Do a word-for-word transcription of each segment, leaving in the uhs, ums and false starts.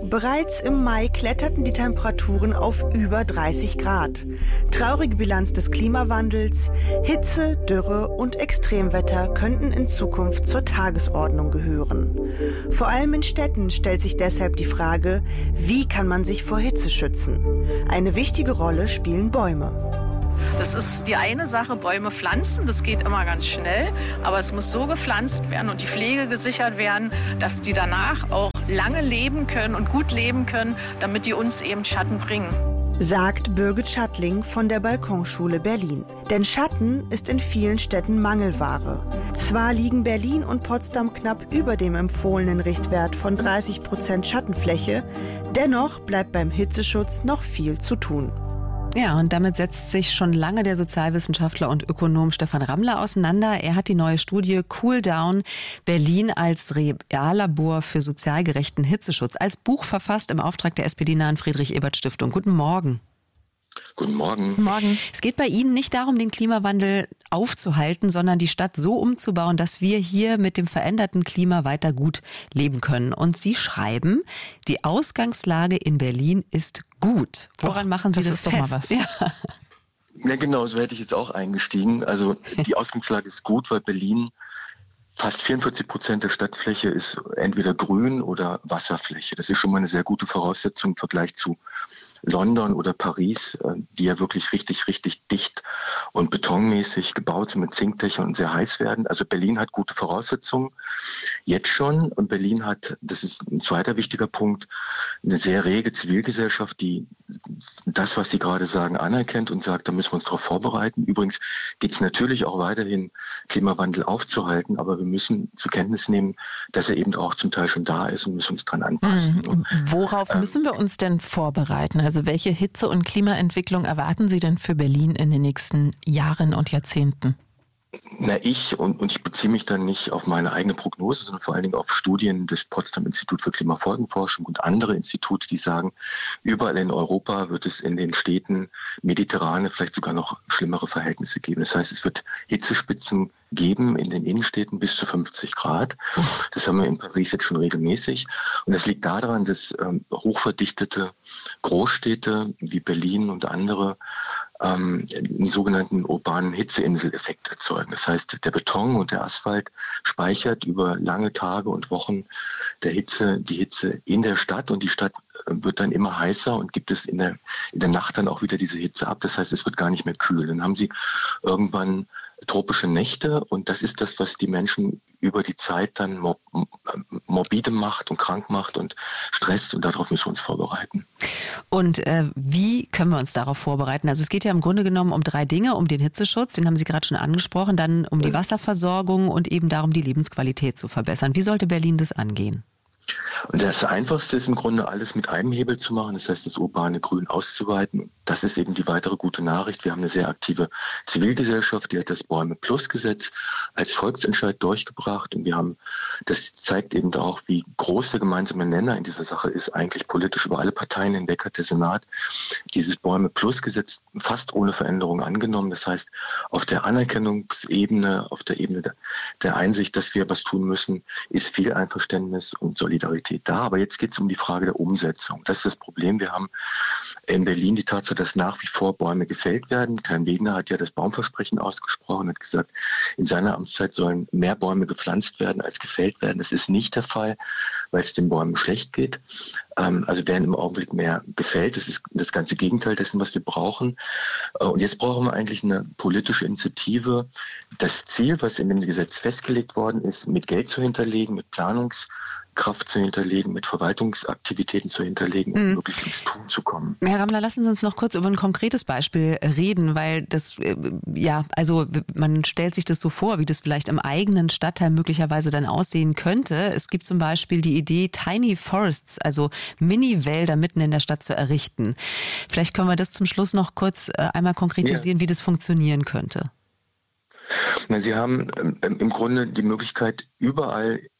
Bereits im Mai kletterten die Temperaturen auf über dreißig Grad. Traurige Bilanz des Klimawandels, Hitze, Dürre und Extremwetter könnten in Zukunft zur Tagesordnung gehören. Vor allem in Städten stellt sich deshalb die Frage, wie kann man sich vor Hitze schützen? Eine wichtige Rolle spielen Bäume. Das ist die eine Sache, Bäume pflanzen, das geht immer ganz schnell, aber es muss so gepflanzt werden und die Pflege gesichert werden, dass die danach auch lange leben können und gut leben können, damit die uns eben Schatten bringen. Sagt Birgit Schattling von der Balkonschule Berlin. Denn Schatten ist in vielen Städten Mangelware. Zwar liegen Berlin und Potsdam knapp über dem empfohlenen Richtwert von dreißig Prozent Schattenfläche, dennoch bleibt beim Hitzeschutz noch viel zu tun. Ja, und damit setzt sich schon lange der Sozialwissenschaftler und Ökonom Stefan Rammler auseinander. Er hat die neue Studie Cool Down Berlin als Reallabor für sozial gerechten Hitzeschutz als Buch verfasst im Auftrag der S P D-nahen Friedrich-Ebert-Stiftung. Guten Morgen. Guten Morgen. Morgen. Es geht bei Ihnen nicht darum, den Klimawandel aufzuhalten, sondern die Stadt so umzubauen, dass wir hier mit dem veränderten Klima weiter gut leben können. Und Sie schreiben, die Ausgangslage in Berlin ist gut. Woran machen Sie das, das fest? Doch mal was. Ja. Ja, genau, so hätte ich jetzt auch eingestiegen. Also die Ausgangslage ist gut, weil Berlin fast vierundvierzig Prozent der Stadtfläche ist entweder Grün oder Wasserfläche. Das ist schon mal eine sehr gute Voraussetzung im Vergleich zu London oder Paris, die ja wirklich richtig, richtig dicht und betonmäßig gebaut sind mit Zinkdächern und sehr heiß werden. Also Berlin hat gute Voraussetzungen, jetzt schon. Und Berlin hat, das ist ein zweiter wichtiger Punkt, eine sehr rege Zivilgesellschaft, die das, was Sie gerade sagen, anerkennt und sagt, da müssen wir uns darauf vorbereiten. Übrigens geht es natürlich auch weiterhin, Klimawandel aufzuhalten, aber wir müssen zur Kenntnis nehmen, dass er eben auch zum Teil schon da ist und müssen uns dran anpassen. Mhm. Worauf ähm, müssen wir uns denn vorbereiten? Also welche Hitze- und Klimaentwicklung erwarten Sie denn für Berlin in den nächsten Jahren und Jahrzehnten? Na, ich, und, und ich beziehe mich dann nicht auf meine eigene Prognose, sondern vor allen Dingen auf Studien des Potsdam Institut für Klimafolgenforschung und andere Institute, die sagen, überall in Europa wird es in den Städten mediterrane, vielleicht sogar noch schlimmere Verhältnisse geben. Das heißt, es wird Hitzespitzen geben in den Innenstädten bis zu fünfzig Grad. Das haben wir in Paris jetzt schon regelmäßig. Und das liegt daran, dass ähm, hochverdichtete Großstädte wie Berlin und andere ähm, einen sogenannten urbanen Hitzeinsel-Effekt erzeugen. Das heißt, der Beton und der Asphalt speichert über lange Tage und Wochen der Hitze, die Hitze in der Stadt, und die Stadt wird dann immer heißer und gibt es in der, in der Nacht dann auch wieder diese Hitze ab. Das heißt, es wird gar nicht mehr kühl. Dann haben sie irgendwann tropische Nächte, und das ist das, was die Menschen über die Zeit dann mor- morbide macht und krank macht und stresst, und darauf müssen wir uns vorbereiten. Und äh, wie können wir uns darauf vorbereiten? Also es geht ja im Grunde genommen um drei Dinge: um den Hitzeschutz, den haben Sie gerade schon angesprochen, dann um die Wasserversorgung und eben darum, die Lebensqualität zu verbessern. Wie sollte Berlin das angehen? Und das Einfachste ist im Grunde, alles mit einem Hebel zu machen, das heißt, das urbane Grün auszuweiten. Das ist eben die weitere gute Nachricht. Wir haben eine sehr aktive Zivilgesellschaft, die hat das Bäume-Plus-Gesetz als Volksentscheid durchgebracht. Und wir haben, das zeigt eben auch, wie groß der gemeinsame Nenner in dieser Sache ist, eigentlich politisch über alle Parteien hinweg hat der Senat dieses Bäume-Plus-Gesetz fast ohne Veränderung angenommen. Das heißt, auf der Anerkennungsebene, auf der Ebene der, der Einsicht, dass wir was tun müssen, ist viel Einverständnis und Solidarität da. Aber jetzt geht es um die Frage der Umsetzung. Das ist das Problem. Wir haben in Berlin die Tatsache, dass nach wie vor Bäume gefällt werden. Herr Wegner hat ja das Baumversprechen ausgesprochen und hat gesagt, in seiner Amtszeit sollen mehr Bäume gepflanzt werden, als gefällt werden. Das ist nicht der Fall, weil es den Bäumen schlecht geht. Also werden im Augenblick mehr gefällt. Das ist das ganze Gegenteil dessen, was wir brauchen. Und jetzt brauchen wir eigentlich eine politische Initiative, das Ziel, was in dem Gesetz festgelegt worden ist, mit Geld zu hinterlegen, mit Planungskraft zu hinterlegen, mit Verwaltungsaktivitäten zu hinterlegen, um mhm. möglichst ins Tun zu kommen. Herr Rammler, lassen Sie uns noch kurz über ein konkretes Beispiel reden, weil das, ja, also man stellt sich das so vor, wie das vielleicht im eigenen Stadtteil möglicherweise dann aussehen könnte. Es gibt zum Beispiel die Idee, Tiny Forests, also Mini-Wälder mitten in der Stadt zu errichten. Vielleicht können wir das zum Schluss noch kurz einmal konkretisieren, ja. wie das funktionieren könnte. Na, Sie haben ähm, im Grunde die Möglichkeit, überall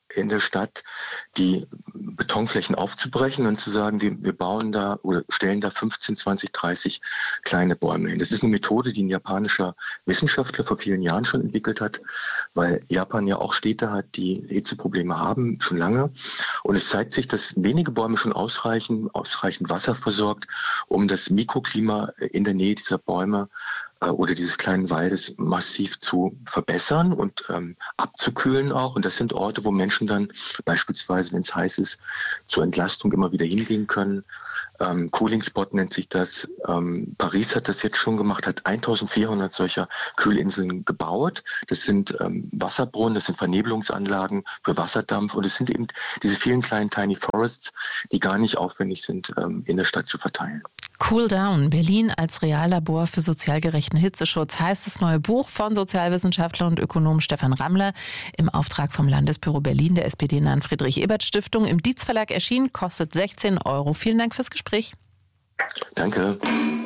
in der Stadt, die Betonflächen aufzubrechen und zu sagen, wir, wir bauen da oder stellen da fünfzehn, zwanzig, dreißig kleine Bäume hin. Das ist eine Methode, die ein japanischer Wissenschaftler vor vielen Jahren schon entwickelt hat, weil Japan ja auch Städte hat, die Hitzeprobleme haben, schon lange. Und es zeigt sich, dass wenige Bäume schon ausreichen, ausreichend Wasser versorgt, um das Mikroklima in der Nähe dieser Bäume oder dieses kleinen Waldes massiv zu verbessern und ähm, abzukühlen auch. Und das sind Orte, wo Menschen dann beispielsweise, wenn es heiß ist, zur Entlastung immer wieder hingehen können. Ähm, Cooling Spot nennt sich das. Ähm, Paris hat das jetzt schon gemacht, hat eintausendvierhundert solcher Kühlinseln gebaut. Das sind ähm, Wasserbrunnen, das sind Vernebelungsanlagen für Wasserdampf und es sind eben diese vielen kleinen Tiny Forests, die gar nicht aufwendig sind, ähm, in der Stadt zu verteilen. Cool Down, Berlin als Reallabor für sozial gerechten Hitzeschutz heißt das neue Buch von Sozialwissenschaftler und Ökonom Stefan Rammler im Auftrag vom Landesbüro Berlin der S P D-nahen Friedrich-Ebert-Stiftung im Dietz Verlag erschienen, kostet sechzehn Euro. Vielen Dank fürs Gespräch. Danke.